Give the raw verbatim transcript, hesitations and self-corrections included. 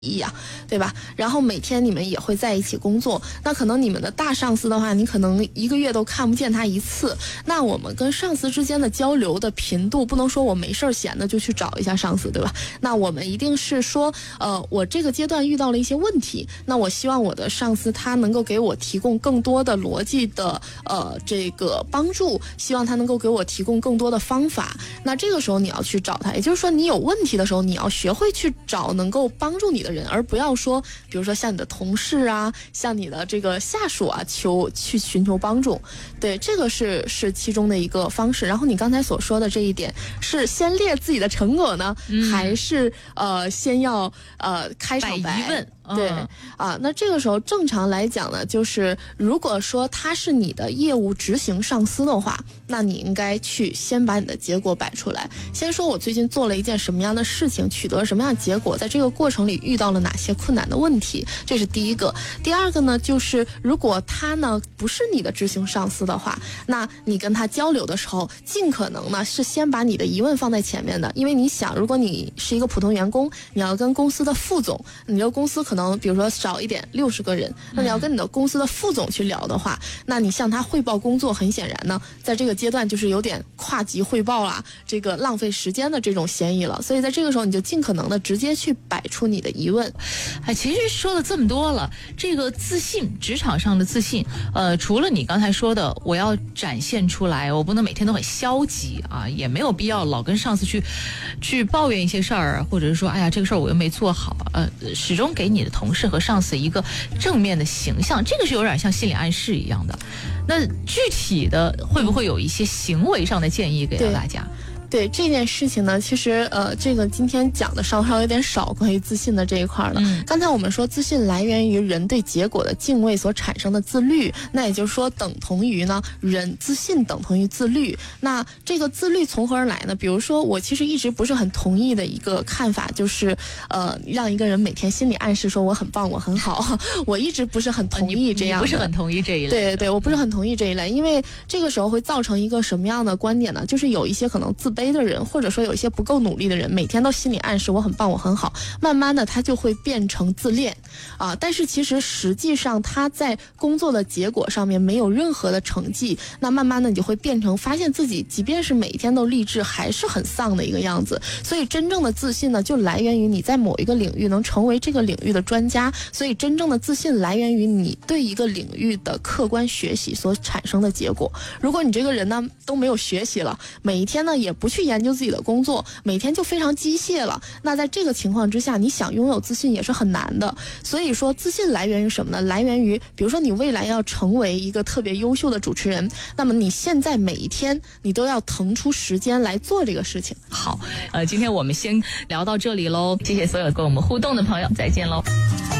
呀，对吧？然后每天你们也会在一起工作，那可能你们的大上司的话，你可能一个月都看不见他一次。那我们跟上司之间的交流的频度，不能说我没事闲的就去找一下上司，对吧？那我们一定是说，呃，我这个阶段遇到了一些问题，那我希望我的上司他能够给我提供更多的逻辑的呃这个帮助，希望他能够给我提供更多的方法。那这个时候你要去找他，也就是说你有问题的时候，你要学会去找能够帮助你的人，而不要说比如说像你的同事啊，像你的这个下属啊，求去寻求帮助。对，这个是是其中的一个方式。然后你刚才所说的这一点，是先列自己的成果呢，嗯、还是呃先要呃开场白？ 疑问。 对啊，那这个时候正常来讲呢，就是如果说他是你的业务执行上司的话，那你应该去先把你的结果摆出来，先说我最近做了一件什么样的事情，取得了什么样的结果，在这个过程里遇到了哪些困难的问题，这是第一个。第二个呢，就是如果他呢不是你的执行上司的话，那你跟他交流的时候，尽可能呢是先把你的疑问放在前面的，因为你想，如果你是一个普通员工，你要跟公司的副总，你的公司可能比如说少一点六十个人，那你要跟你的公司的副总去聊的话，那你向他汇报工作，很显然呢，在这个阶段就是有点跨级汇报啦，这个浪费时间的这种嫌疑了。所以在这个时候，你就尽可能的直接去摆出你的疑问。 哎，其实说了这么多了，这个自信，职场上的自信，呃，除了你刚才说的，我要展现出来，我不能每天都很消极啊，也没有必要老跟上司去去抱怨一些事儿，或者是说，哎呀，这个事儿我又没做好，呃，始终给你的同事和上司一个正面的形象，这个是有点像心理暗示一样的。那具体的会不会有一些行为上的建议给到大家？ 对这件事情呢，其实呃，这个今天讲的稍稍有点少，关于自信的这一块呢。嗯、刚才我们说自信来源于人对结果的敬畏所产生的自律，那也就是说等同于呢，人自信等同于自律。那这个自律从何而来呢？比如说我其实一直不是很同意的一个看法，就是呃，让一个人每天心理暗示说我很棒，我很好。我一直不是很同意这样的， 你不是很同意这一类。 对对，我不是很同意这一类，因为这个时候会造成一个什么样的观点呢？就是有一些可能自卑的人，或者说有一些不够努力的人，每天都心理暗示我很棒，我很好，慢慢的他就会变成自恋啊。但是其实实际上他在工作的结果上面没有任何的成绩，那慢慢的你就会变成发现自己即便是每天都励志，还是很丧的一个样子。所以真正的自信呢，就来源于你在某一个领域能成为这个领域的专家。所以真正的自信来源于你对一个领域的客观学习所产生的结果。如果你这个人呢都没有学习了，每一天呢也不去研究自己的工作，每天就非常机械了，那在这个情况之下，你想拥有自信也是很难的。所以说自信来源于什么呢？来源于比如说你未来要成为一个特别优秀的主持人，那么你现在每一天你都要腾出时间来做这个事情。 好，呃，今天我们先聊到这里喽，谢谢所有跟我们互动的朋友，再见喽。